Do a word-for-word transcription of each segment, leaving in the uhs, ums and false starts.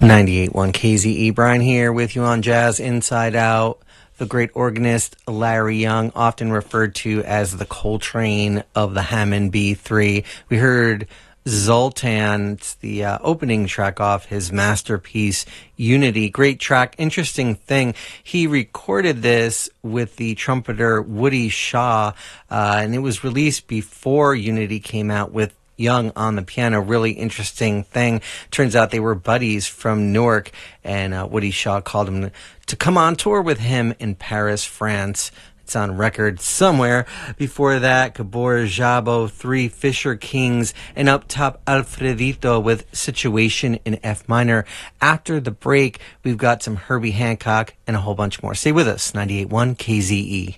ninety-eight point one K Z E. Brian here with you on Jazz Inside Out. The great organist Larry Young, often referred to as the Coltrane of the Hammond B three. We heard Zoltan, it's the uh, opening track off his masterpiece Unity. Great track. Interesting thing, he recorded this with the trumpeter Woody Shaw, uh, and it was released before Unity came out with Young on the piano. Really interesting thing. Turns out they were buddies from Newark, and uh, Woody Shaw called him to come on tour with him in Paris, France. It's on record somewhere. Before that, Gabor Szabo, Three Fisher Kings, and up top, Alfredito with Situation in F minor. After the break, we've got some Herbie Hancock and a whole bunch more. Stay with us, ninety-eight point one K Z E.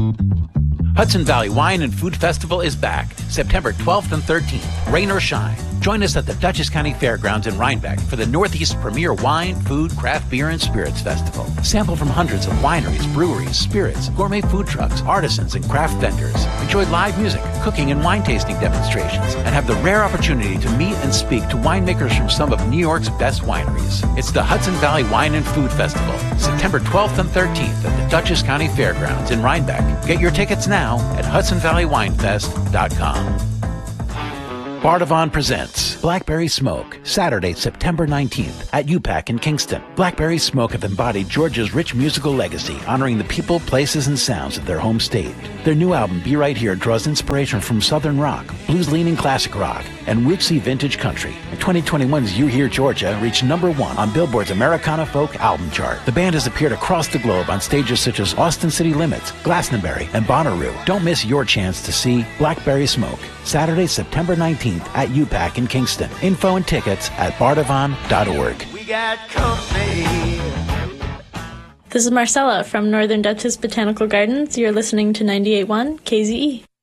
Hudson Valley Wine and Food Festival is back, September twelfth and thirteenth, rain or shine. Join us at the Dutchess County Fairgrounds in Rhinebeck for the Northeast's premier wine, food, craft beer, and spirits festival. Sample from hundreds of wineries, breweries, spirits, gourmet food trucks, artisans, and craft vendors. Enjoy live music, cooking, and wine tasting demonstrations, and have the rare opportunity to meet and speak to winemakers from some of New York's best wineries. It's the Hudson Valley Wine and Food Festival, September twelfth and thirteenth at the Dutchess County Fairgrounds in Rhinebeck. Get your tickets now at hudson valley wine fest dot com. Bardavon presents Blackberry Smoke, Saturday, September nineteenth at U PAC in Kingston. Blackberry Smoke have embodied Georgia's rich musical legacy, honoring the people, places, and sounds of their home state. Their new album, Be Right Here, draws inspiration from Southern rock, blues-leaning classic rock, and rootsy vintage country. And twenty twenty-one's You Hear Georgia reached number one on Billboard's Americana Folk Album Chart. The band has appeared across the globe on stages such as Austin City Limits, Glastonbury, and Bonnaroo. Don't miss your chance to see Blackberry Smoke, Saturday, September nineteenth at U PAC in Kingston. Info and tickets at bardavon dot org. We got company. This is Marcella from Northern Dutchess Botanical Gardens. You're listening to ninety-eight point one K Z E.